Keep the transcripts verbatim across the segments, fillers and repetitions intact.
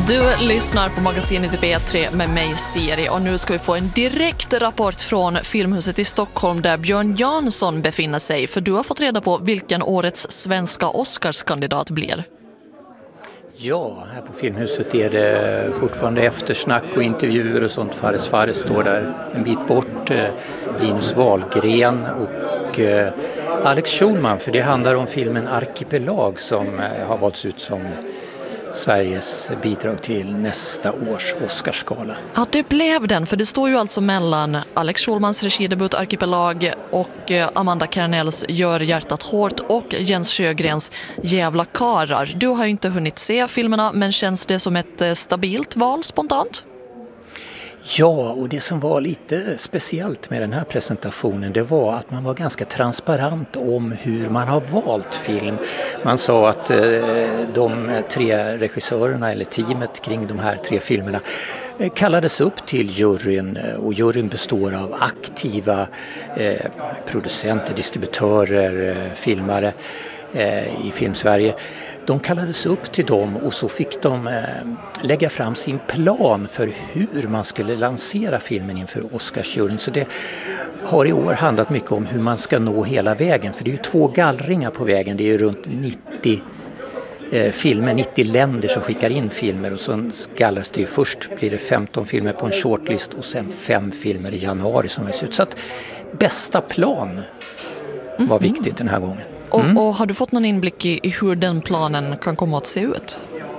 Du lyssnar på magasinet i B tre med mig, Siri, och nu ska vi få en direkt rapport från Filmhuset i Stockholm där Björn Jansson befinner sig, för du har fått reda på vilken årets svenska Oscarskandidat blir. Ja, här på Filmhuset är det fortfarande eftersnack och intervjuer och sånt. Fares Fares står där en bit bort, Linus Wahlgren och Alex Schulman, för det handlar om filmen Arkipelag som har valts ut som Sveriges bidrag till nästa års Oscarsgala. Ja, det blev den, för det står ju alltså mellan Alex Schulmans regidebut Arkipelag och Amanda Kernells Gör hjärtat hårt och Jens Sjögrens Jävla karar. Du har ju inte hunnit se filmerna, men känns det som ett stabilt val spontant? Ja, och det som var lite speciellt med den här presentationen, det var att man var ganska transparent om hur man har valt film. Man sa att eh, de tre regissörerna eller teamet kring de här tre filmerna eh, kallades upp till juryn, och juryn består av aktiva eh, producenter, distributörer, eh, filmare eh, i Filmsverige. De kallades upp till dem och så fick de eh, lägga fram sin plan för hur man skulle lansera filmen inför Oscarsjuryn. Så det har i år handlat mycket om hur man ska nå hela vägen. För det är ju två gallringar på vägen. Det är ju runt nittio eh, filmer, nittio länder som skickar in filmer. Och så gallras det ju först, blir det femton filmer på en shortlist och sen fem filmer i januari som är ut. Så att bästa plan var viktigt den här gången. Mm. Och, och har du fått någon inblick i, i hur den planen kan komma att se ut?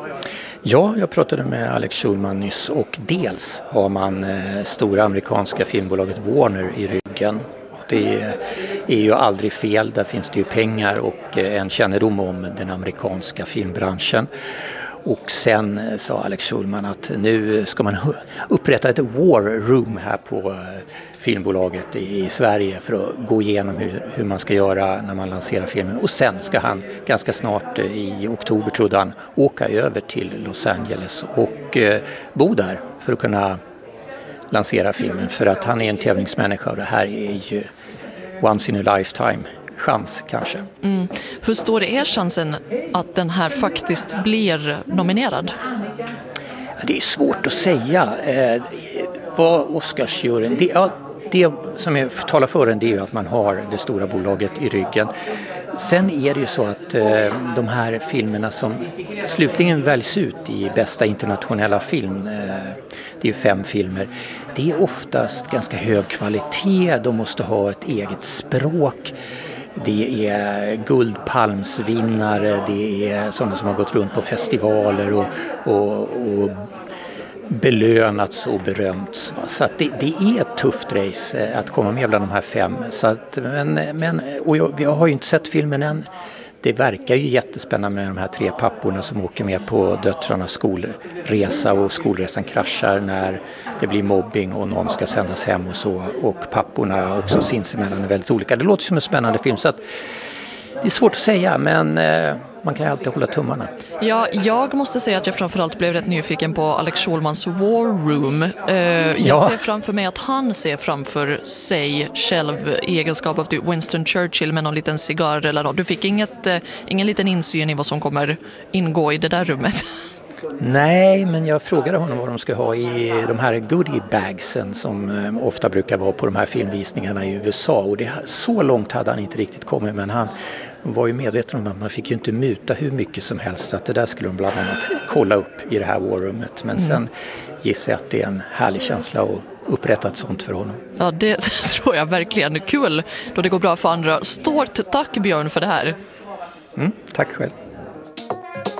Ja, jag pratade med Alex Schulman nyss, och dels har man eh, stora amerikanska filmbolaget Warner i ryggen. Det är ju aldrig fel, där finns det ju pengar och eh, en kännedom om den amerikanska filmbranschen. Och sen sa Alex Schulman att nu ska man upprätta ett war room här på filmbolaget i Sverige för att gå igenom hur, hur man ska göra när man lanserar filmen. Och sen ska han ganska snart i oktober, trodde han, åka över till Los Angeles och eh, bo där för att kunna lansera filmen. För att han är en tävlingsmänniska och det här är ju once in a lifetime chans kanske. Mm. Hur stor är chansen att den här faktiskt blir nominerad? Det är svårt att säga. Eh, vad Oscarsjuryn... Det, ja, det som jag talar för den, det är ju att man har det stora bolaget i ryggen. Sen är det ju så att eh, de här filmerna som slutligen väljs ut i bästa internationella film, eh, det är ju fem filmer, det är oftast ganska hög kvalitet. De måste ha ett eget språk. Det är guldpalmsvinnare, det är sådana som har gått runt på festivaler och, och, och belönats och berömts. Så att det, det är ett tufft race att komma med bland de här fem. Så att, men, men, och jag, jag har ju inte sett filmen än. Det verkar ju jättespännande med de här tre papporna som åker med på döttrarnas skolresa, och skolresan kraschar när det blir mobbing och någon ska sändas hem och så. Och papporna också sinsemellan är väldigt olika. Det låter som en spännande film, så att det är svårt att säga, men eh, man kan ju alltid hålla tummarna. Ja, jag måste säga att jag framförallt blev rätt nyfiken på Alex Schulmans War Room. Eh, jag ja. ser framför mig att han ser framför sig själv i egenskap av Winston Churchill med någon liten cigarr eller något. Du fick inget, eh, ingen liten insyn i vad som kommer ingå i det där rummet. Nej, men jag frågade honom vad de ska ha i de här goodie bagsen som ofta brukar vara på de här filmvisningarna i U S A. Och det, så långt hade han inte riktigt kommit, men han var ju medveten om att man fick ju inte muta hur mycket som helst. Så att det där skulle de bland annat kolla upp i det här warrummet. Men mm. sen gissar jag att det är en härlig känsla att upprätta ett sånt för honom. Ja, det tror jag verkligen. Kul då det går bra för andra. Stort tack Björn för det här. Mm, tack själv.